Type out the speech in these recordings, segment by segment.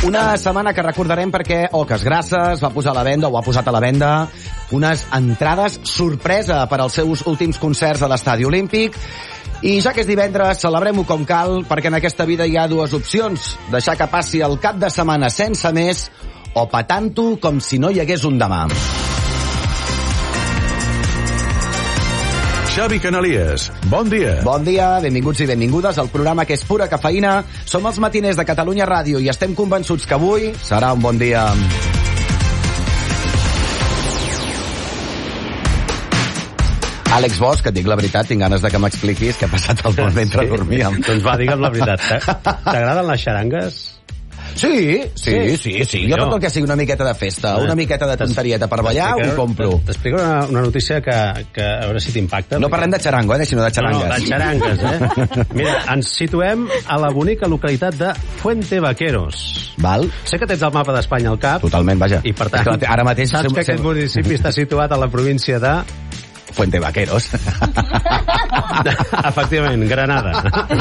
Una setmana que recordarem perquè Oques Grasses va posar a la venda, o ha posat a la venda, unes entrades sorpresa per als seus últims concerts a l'Estadi Olímpic. I ja que és divendres, celebrem-ho com cal, perquè en aquesta vida hi ha dues opcions: deixar que passi el cap de setmana sense més, o petant-ho com si no hi hagués un demà. Xavi Canalies, bon dia. Bon dia, benvinguts i benvingudes al programa que és pura cafeïna. Som els matiners de Catalunya Ràdio i estem convençuts que avui serà un bon dia. Àlex Bosch, que et dic la veritat, tinc ganes de que m'expliquis què ha passat al món mentre dormíem. Doncs va, digue'm la veritat. T'agraden les xarangues? Sí. Jo tot el que sigui una miqueta de festa, una miqueta de tonterieta per ballar, ho compro. T'explico una notícia que a veure si t'impacta. No parlem de xarango, sinó de xarangues. No, de xarangues, Mira, ens situem a la bonica localitat de Fuente Vaqueros. Val? Sé que tens el mapa d'Espanya al cap. Totalment, vaja. I per tant, ara mateix saps que aquest municipi està situat a la província de... Fuente Vaqueros. Efectivament, Granada.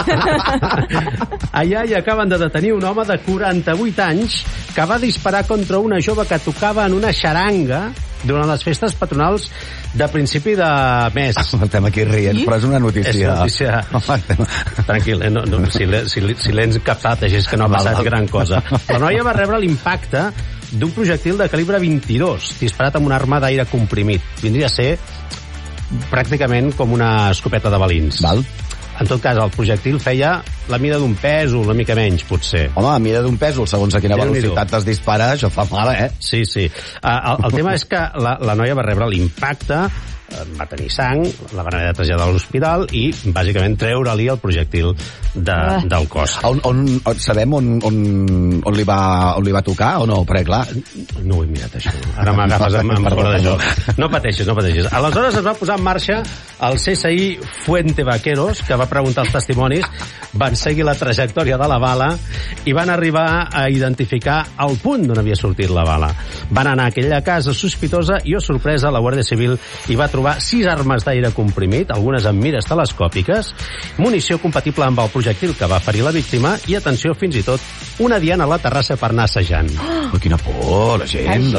Allà hi acaben de detenir un home de 48 anys que va disparar contra una jove que tocava en una xaranga durant les festes patronals de principi de mes. Estem aquí rient, però és una notícia. És una notícia... Tranquil, si l'hem captat, és que no ha passat gran cosa. La noia va rebre l'impacte d'un projectil de calibre 22, disparat amb una arma d'aire comprimit. Vindria a ser pràcticament com una escopeta de balins. Val. En tot cas, el projectil feia la mida d'un pèsol, una mica menys, potser. Home, a mida d'un pèsol, segons a quina velocitat es dispara, això fa mal, Sí. El tema és que la noia va rebre l'impacte, va tenir sang, la van haver de traslladar a l'hospital i, bàsicament, treure-li el projectil del cos. Sabem on li va tocar o no? Perquè, clar... No ho he mirat, això. Ara m'agafes amb fora de joc. No pateixis. Aleshores es va posar en marxa el CSI Fuente Vaqueros, que va preguntar els testimonis, van seguir la trajectòria de la bala i van arribar a identificar el punt d'on havia sortit la bala. Van anar a aquella casa sospitosa i, oh sorpresa, la Guàrdia Civil hi va trobar 6 armes d'aire comprimit, algunes amb mires telescòpiques, munició compatible amb el projectil que va ferir la víctima i, atenció, fins i tot, una diana a la terrassa per anar assajant. Oh, quina por, la gent.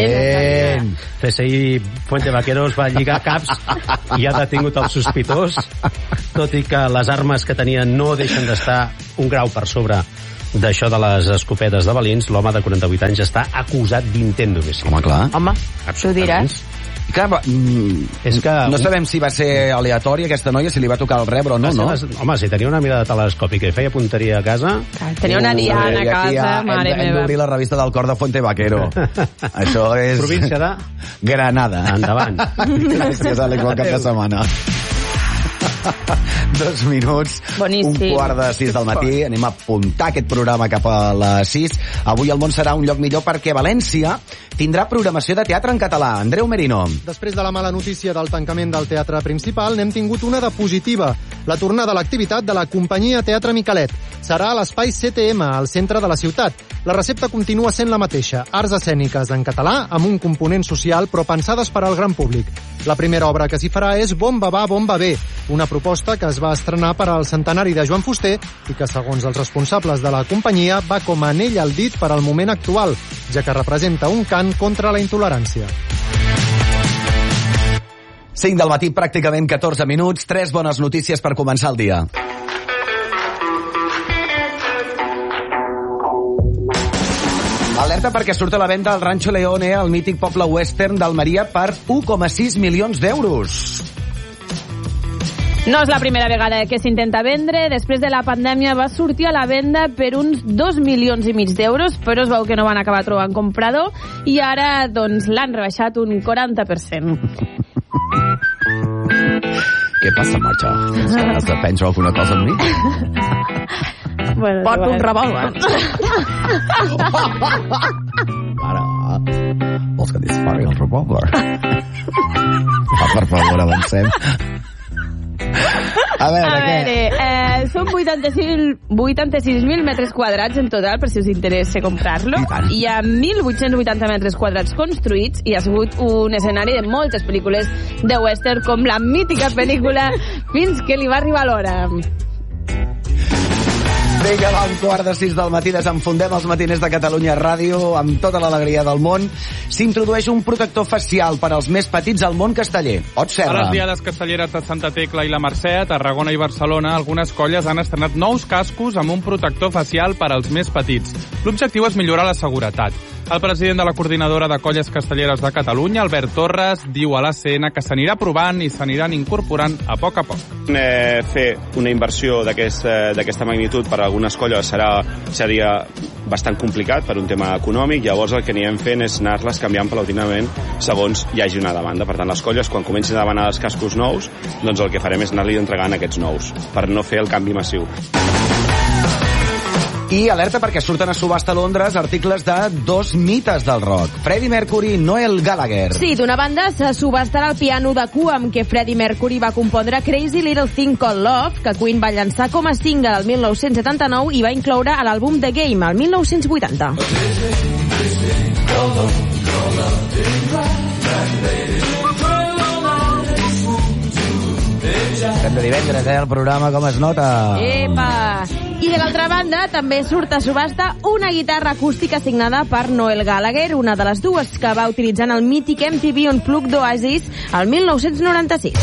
CSI Fuente Vaqueros va lligar caps i ha detingut el sospitós, tot i que les armes que tenien no deixen d'estar un grau per sobre d'això de les escopetes de balins. L'home de 48 anys està acusat d'intent d'homicidi. Home, clar. Home, això ho diràs. I clar, és que no sabem si va ser aleatori aquesta noia, si li va tocar el rebre o no, no? Home, si tenia una mirada telescòpica i feia punteria a casa... Tenia una diana a casa, mare meva. Hem d'obrir la revista del cor de Fuente Vaquero. Això és... Província de... Granada. Endavant. Gràcies, Àlex, bon cap de setmana. 2 minuts, boníssim. 5:45 del matí. Anem a apuntar aquest programa cap a les 6. Avui el món serà un lloc millor perquè València tindrà programació de teatre en català. Andreu Merino. Després de la mala notícia del tancament del teatre principal, n'hem tingut una de positiva. La tornada a l'activitat de la companyia Teatre Micalet. Serà a l'espai CTM, al centre de la ciutat. La recepta continua sent la mateixa. Arts escèniques en català, amb un component social, però pensades per al gran públic. La primera obra que s'hi farà és Bomba va, bomba ve, una proposta que es va estrenar per al centenari de Joan Fuster i que, segons els responsables de la companyia, va com a anell al dit per al moment actual, ja que representa un cant contra la intolerància. 5 del matí, pràcticament 14 minuts, 3 bones notícies per començar el dia. Alerta perquè surt a la venda el Rancho Leone, el mític poble western d'Almeria, per 1,6 milions d'euros. No és la primera vegada que s'intenta vendre. Després de la pandèmia va sortir a la venda per uns 2,5 milions d'euros, però es veu que no van acabar trobant comprador i ara doncs l'han rebaixat un 40%. Què passa, Marxa? Has de penjar alguna cosa amb mi? Bueno, porto un revòlver. Mare, vols que dispari el revòlver? Per favor, avancem. A veure, són 86.000 metres quadrats en total, per si us interessa comprar-lo. Hi ha 1.880 metres quadrats construïts i ha sigut un escenari de moltes pel·lícules de western, com la mítica pel·lícula Fins que li va arribar l'hora. Vinga, va, 5:15 del matí, desenfundem els matiners de Catalunya Ràdio amb tota l'alegria del món. S'introdueix un protector facial per als més petits al món casteller. Ot, Serra. A les diades castelleres de Santa Tecla i la Mercè, a Tarragona i Barcelona, algunes colles han estrenat nous cascos amb un protector facial per als més petits. L'objectiu és millorar la seguretat. El president de la Coordinadora de Colles Castelleres de Catalunya, Albert Torres, diu a l'ACN que s'anirà provant i s'aniran incorporant a poc. Fer una inversió d'aquesta magnitud per a algunes colles seria bastant complicat per un tema econòmic, llavors el que anirem fent és anar-les canviant paulatinament segons hi hagi una demanda. Per tant, les colles, quan comencin a demanar els cascos nous, doncs el que farem és anar-li entregant aquests nous, per no fer el canvi massiu. I alerta perquè surten a subhasta a Londres articles de dos mites del rock. Freddie Mercury i Noel Gallagher. Sí, d'una banda se subhastarà el piano de cua amb què Freddie Mercury va compondre Crazy Little Thing Called Love, que Queen va llançar com a single el 1979 i va incloure a l'àlbum The Game, el 1980. Estem de divendres, el programa, com es nota? Epa! I de l'altra banda, també surt a subhasta una guitarra acústica signada per Noel Gallagher, una de les dues que va utilitzar en el mític MTV Unplugged d'Oasis el 1996.